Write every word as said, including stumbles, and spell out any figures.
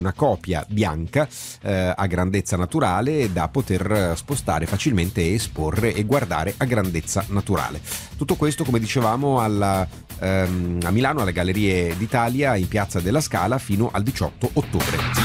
una copia bianca eh, a grandezza naturale da poter spostare facilmente e esporre e guardare a grandezza naturale. Tutto questo, come dicevamo, alla, ehm, a Milano, alle Gallerie d'Italia, in Piazza della Scala, fino al diciotto ottobre.